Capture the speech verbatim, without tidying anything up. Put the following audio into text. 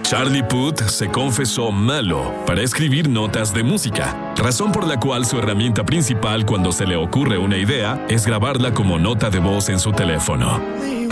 Charlie Puth se confesó malo para escribir notas de música, razón por la cual su herramienta principal cuando se le ocurre una idea es grabarla como nota de voz en su teléfono.